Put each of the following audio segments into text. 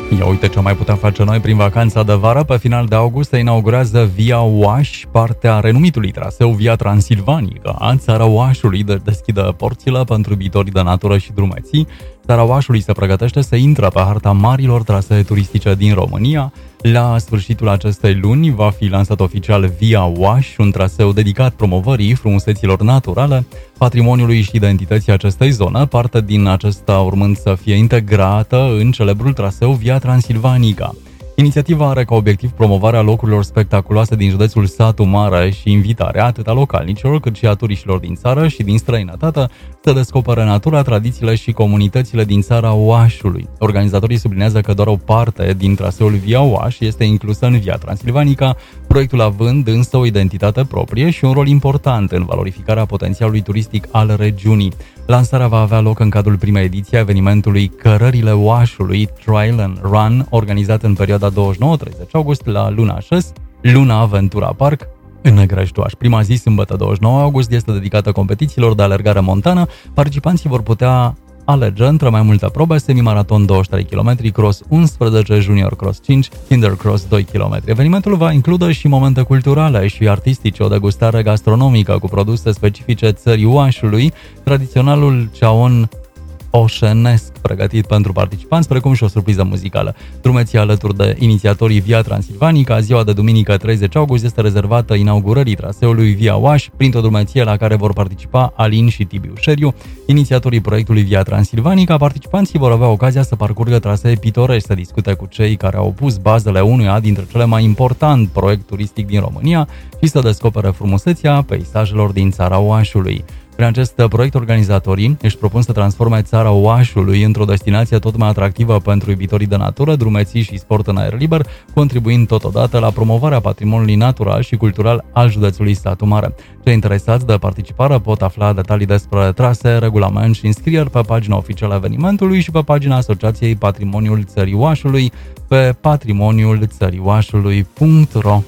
Ia uite ce mai putem face noi prin vacanța de vară. Pe final de august se inaugurează Via Oaș, partea renumitului traseu Via Transilvanica. Țara Oașului deschide porțile pentru iubitorii de natură și drumeții. Țara Oașului se pregătește să intre pe harta marilor trasee turistice din România. La sfârșitul acestei luni va fi lansat oficial Via Oaș, un traseu dedicat promovării frumuseților naturale, patrimoniului și identității acestei zone, parte din acesta urmând să fie integrată în celebrul traseu Via Transilvanica. Inițiativa are ca obiectiv promovarea locurilor spectaculoase din județul Satu Mare și invitarea atât a localnicilor cât și a turiștilor din țară și din străinătate să descopere natura, tradițiile și comunitățile din țara Oașului. Organizatorii sublinează că doar o parte din traseul Via Oaș este inclusă în Via Transilvanica, proiectul având însă o identitate proprie și un rol important în valorificarea potențialului turistic al regiunii. Lansarea va avea loc în cadrul primei ediții a evenimentului Cărările Oașului Trail and Run, organizat în perioada 29-30 august la Luna Șes, Luna Aventura Park, în Negrești-Oaș. Prima zi, sâmbătă 29 august, este dedicată competițiilor de alergare montană. Participanții vor putea alege între mai multe probe: semimaraton 23 km, cross 11, junior cross 5, kinder cross 2 km. Evenimentul va include și momente culturale și artistice, o degustare gastronomică cu produse specifice țării Oașului, tradiționalul ceaon oșenesc pregătit pentru participanți, precum și o surpriză muzicală. Drumeții alături de inițiatorii Via Transilvanica, ziua de duminică 30 august este rezervată inaugurării traseului Via Oaș, printr-o drumeție la care vor participa Alin și Tibiu Șeriu, inițiatorii proiectului Via Transilvanica. Participanții vor avea ocazia să parcurgă trasee pitorești, să discute cu cei care au pus bazele unuia dintre cele mai important proiect turistic din România și să descopere frumusețea peisajelor din țara Oașului. Prin acest proiect, organizatorii își propun să transforme țara Oașului într-o destinație tot mai atractivă pentru iubitorii de natură, drumeții și sport în aer liber, contribuind totodată la promovarea patrimoniului natural și cultural al județului Satu Mare. Cei interesați de participare pot afla detalii despre trase, regulament și înscrieri pe pagina oficială a evenimentului și pe pagina Asociației Patrimoniul Țării Oașului pe patrimoniulțărioașului.ro.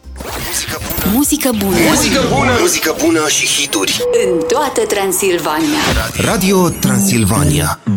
Muzică bună. Muzică bună. Muzică bună și hituri în toată Transilvania. Radio Transilvania.